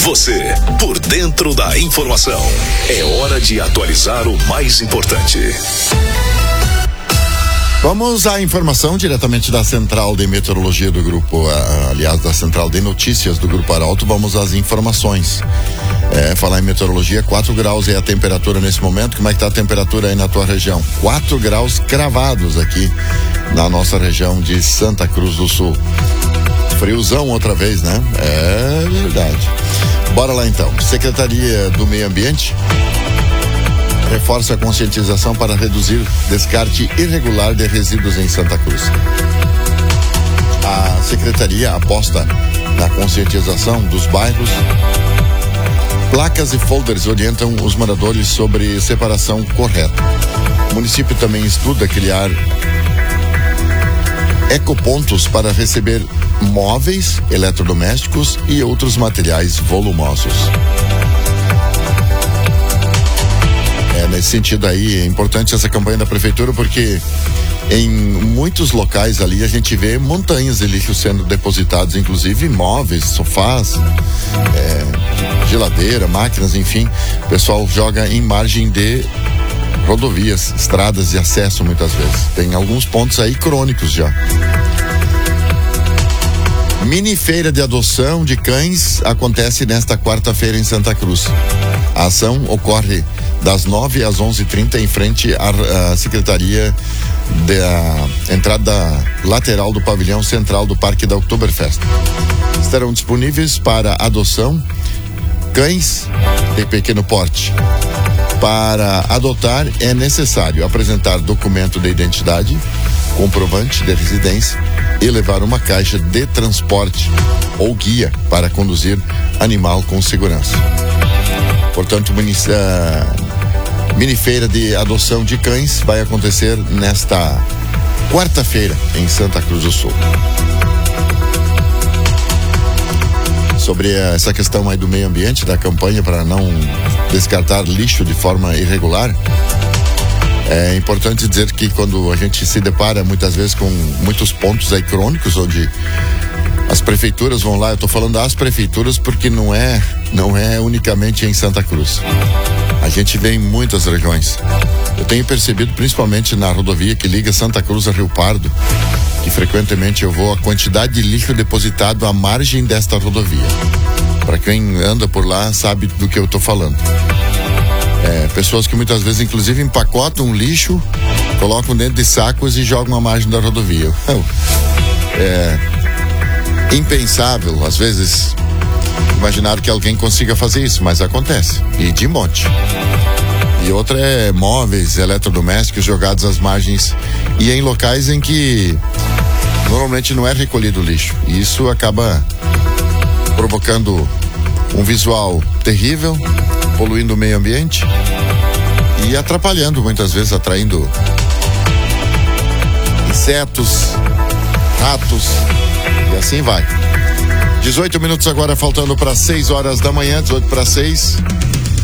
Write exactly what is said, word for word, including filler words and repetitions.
Você, por dentro da informação. É hora de atualizar o mais importante. Vamos à informação diretamente da Central de Meteorologia do Grupo, aliás, da Central de Notícias do Grupo Arauto. Vamos às informações. É, falar em meteorologia, quatro graus é a temperatura nesse momento. Como é que tá a temperatura aí na tua região? quatro graus cravados aqui na nossa região de Santa Cruz do Sul. Friozão outra vez, né? É verdade. Bora lá então. Secretaria do Meio Ambiente reforça a conscientização para reduzir descarte irregular de resíduos em Santa Cruz. A Secretaria aposta na conscientização dos bairros. Placas e folders orientam os moradores sobre separação correta. O município também estuda criar ecopontos para receber móveis, eletrodomésticos e outros materiais volumosos. É, nesse sentido aí, é importante essa campanha da prefeitura, porque em muitos locais ali a gente vê montanhas de lixo sendo depositados, inclusive móveis, sofás, é, geladeira, máquinas, enfim. O pessoal joga em margem de rodovias, estradas de acesso muitas vezes. Tem alguns pontos aí crônicos já. Mini feira de adoção de cães acontece nesta quarta-feira em Santa Cruz. A ação ocorre das nove às onze e trinta em frente à, à Secretaria da entrada lateral do pavilhão central do Parque da Oktoberfest. Estarão disponíveis para adoção cães de pequeno porte. Para adotar é necessário apresentar documento de identidade, comprovante de residência e levar uma caixa de transporte ou guia para conduzir animal com segurança. Portanto, a mini feira de adoção de cães vai acontecer nesta quarta-feira em Santa Cruz do Sul. Sobre essa questão aí do meio ambiente, da campanha para não descartar lixo de forma irregular, é importante dizer que quando a gente se depara muitas vezes com muitos pontos aí crônicos onde as prefeituras vão lá, eu estou falando das prefeituras porque não é, não é unicamente em Santa Cruz. A gente vê em muitas regiões. Eu tenho percebido, principalmente na rodovia que liga Santa Cruz a Rio Pardo, que frequentemente eu vou, a quantidade de lixo depositado à margem desta rodovia. Para quem anda por lá sabe do que eu estou falando. É, pessoas que muitas vezes, inclusive, empacotam lixo, colocam dentro de sacos e jogam à margem da rodovia. É impensável, às vezes, imaginar que alguém consiga fazer isso, mas acontece, e de monte. E outra é móveis, eletrodomésticos jogados às margens e em locais em que normalmente não é recolhido o lixo. E isso acaba provocando um visual terrível, poluindo o meio ambiente e atrapalhando, muitas vezes atraindo insetos, ratos e assim vai. dezoito minutos agora, faltando para seis horas da manhã, dezoito para seis.